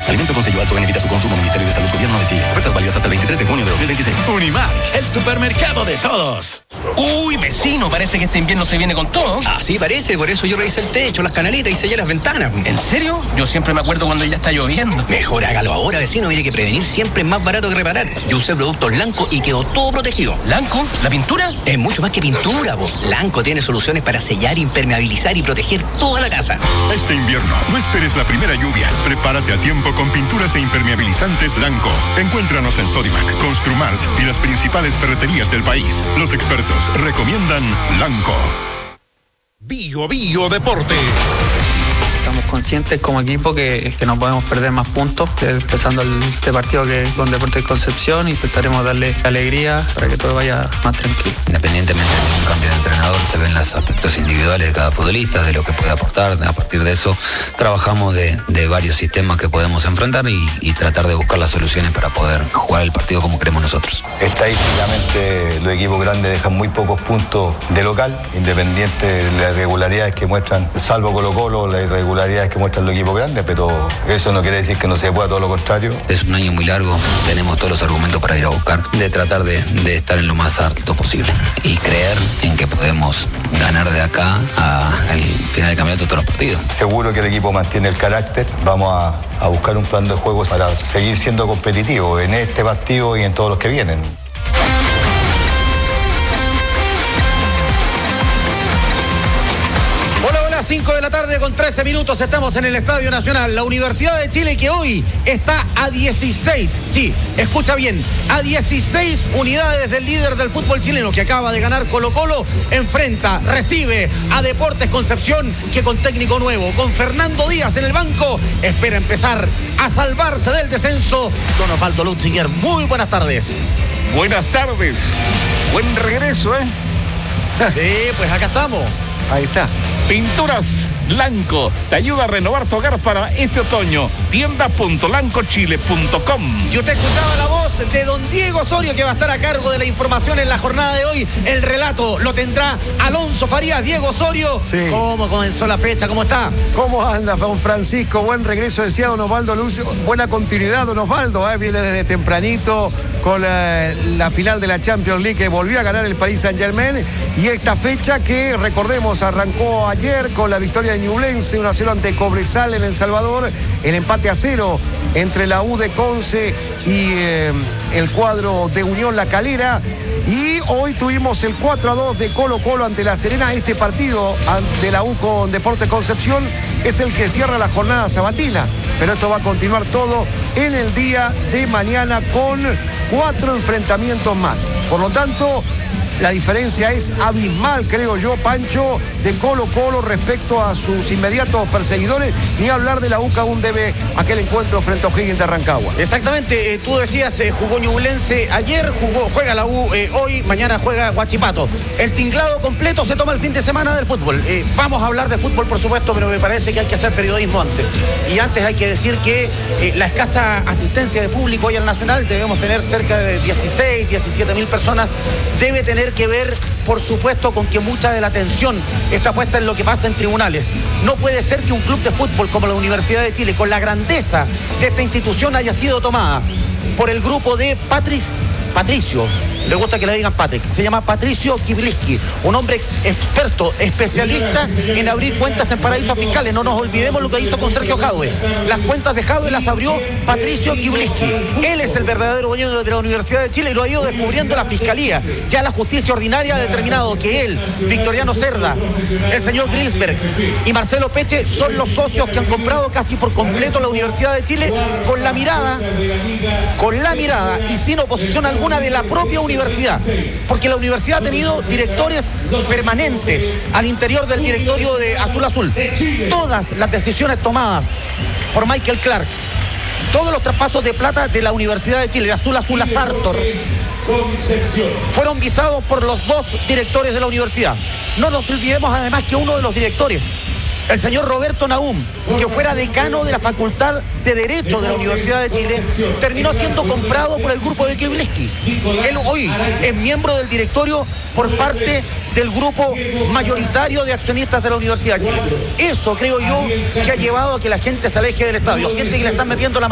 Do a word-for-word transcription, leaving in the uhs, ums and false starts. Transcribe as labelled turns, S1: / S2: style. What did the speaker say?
S1: Alimento con sello alto evita su consumo. Ministerio de Salud, Gobierno de Chile. Ofertas válidas hasta el veintitrés de junio de dos mil veintiséis.
S2: Unimark, el supermercado de todos.
S3: Uy, vecino, parece que este invierno se viene con todo.
S4: Ah, sí, parece. Por eso yo revisé el techo, las canalitas y sellé las ventanas.
S3: ¿En serio? Yo siempre me acuerdo cuando ya está lloviendo.
S4: Mejor hágalo ahora, vecino. Mire que prevenir siempre es más barato que reparar. Yo usé productos Lanco y quedó todo protegido.
S3: ¿Lanco? ¿La pintura?
S4: Es mucho más que pintura, vos. Lanco tiene soluciones para sellar, impermeabilizar y proteger toda la casa.
S5: Este invierno, no esperes la primera lluvia. Prepárate a tiempo con pinturas e impermeabilizantes Lanco. Encuéntranos en Sodimac, Construmart y las principales ferreterías del país. Los expertos recomiendan Lanco.
S6: Bio Bio Deporte.
S7: Estamos conscientes como equipo que, que no podemos perder más puntos, empezando el, este partido que con Deportes Concepción. Intentaremos darle alegría para que todo vaya más tranquilo.
S8: Independientemente de un cambio de entrenador, se ven los aspectos individuales de cada futbolista, de lo que puede aportar. A partir de eso trabajamos de, de varios sistemas que podemos enfrentar y, y tratar de buscar las soluciones para poder jugar el partido como queremos nosotros.
S9: Estadísticamente los equipos grandes dejan muy pocos puntos de local, independiente de las irregularidades que muestran, salvo Colo-Colo, la irregularidad que muestran los equipos grandes, pero eso no quiere decir que no se pueda, todo lo contrario.
S8: Es un año muy largo, tenemos todos los argumentos para ir a buscar, de tratar de, de estar en lo más alto posible y creer en que podemos ganar de acá al final del campeonato todos los partidos.
S9: Seguro que el equipo mantiene el carácter, vamos a, a buscar un plan de juego para seguir siendo competitivos en este partido y en todos los que vienen.
S10: cinco de la tarde con trece minutos, estamos en el Estadio Nacional. La Universidad de Chile, que hoy está a dieciséis, sí, escucha bien, a dieciséis unidades del líder del fútbol chileno, que acaba de ganar Colo-Colo, enfrenta, recibe a Deportes Concepción, que con técnico nuevo, con Fernando Díaz en el banco, espera empezar a salvarse del descenso. Don Osvaldo Lutzinger, muy buenas tardes.
S11: Buenas tardes, buen regreso, ¿eh?
S10: Sí, pues acá estamos.
S11: Ahí está. Pinturas Lanco te ayuda a renovar tu hogar para este otoño. tienda punto lanco chile punto com.
S10: Y usted escuchaba la voz de don Diego Osorio, que va a estar a cargo de la información en la jornada de hoy. El relato lo tendrá Alonso Farías. Diego Osorio,
S12: sí.
S10: ¿Cómo comenzó la fecha? ¿Cómo está?
S12: ¿Cómo anda, don Francisco? Buen regreso, decía don Osvaldo Luz. Buena continuidad, don Osvaldo. ¿eh? Viene desde tempranito con la, la final de la Champions League, que volvió a ganar el Paris Saint-Germain. Y esta fecha que, recordemos, arrancó ayer con la victoria de Ñublense, uno a cero ante Cobresal en El Salvador, el empate a cero entre la U de Conce y eh, el cuadro de Unión La Calera. Y hoy tuvimos el cuatro a dos de Colo-Colo ante La Serena. Este partido de la U con Deportes Concepción es el que cierra la jornada sabatina, pero esto va a continuar todo en el día de mañana con cuatro enfrentamientos más. Por lo tanto, la diferencia es abismal, creo yo, Pancho, de Colo-Colo respecto a sus inmediatos perseguidores, ni hablar de la U, que aún debe aquel encuentro frente a O'Higgins de Rancagua.
S10: Exactamente, eh, tú decías, eh, jugó Ñublense ayer, jugó, juega la U eh, hoy, mañana juega Huachipato. El tinglado completo se toma el fin de semana del fútbol. Eh, vamos a hablar de fútbol, por supuesto, pero me parece que hay que hacer periodismo antes. Y antes hay que decir que eh, la escasa asistencia de público hoy al Nacional, debemos tener cerca de dieciséis, diecisiete mil personas, debe tener que ver, por supuesto, con que mucha de la atención está puesta en lo que pasa en tribunales. No puede ser que un club de fútbol como la Universidad de Chile, con la grandeza de esta institución, haya sido tomada por el grupo de Patrice, Patricio, le gusta que le digan Patrick, se llama Patricio Kibliski, un hombre ex, experto, especialista en abrir cuentas en paraísos fiscales. No nos olvidemos lo que hizo con Sergio Jadwe. Las cuentas de Jadwe las abrió Patricio Kibliski. Él es el verdadero dueño de la Universidad de Chile y lo ha ido descubriendo la Fiscalía. Ya la justicia ordinaria ha determinado que él, Victoriano Cerda, el señor Glisberg y Marcelo Peche son los socios que han comprado casi por completo la Universidad de Chile, con la mirada, con la mirada y sin oposición alguna de la propia universidad. Universidad, porque la universidad ha tenido directores permanentes al interior del directorio de Azul Azul. Todas las decisiones tomadas por Michael Clark, todos los traspasos de plata de la Universidad de Chile, de Azul Azul a Sartor, fueron visados por los dos directores de la universidad. No nos olvidemos además que uno de los directores, el señor Roberto Nahum, que fuera decano de la Facultad de Derecho de la Universidad de Chile, terminó siendo comprado por el grupo de Kibliski. Él hoy es miembro del directorio por parte del grupo mayoritario de accionistas de la Universidad de Chile. Eso creo yo que ha llevado a que la gente se aleje del estadio. Siente que le están metiendo la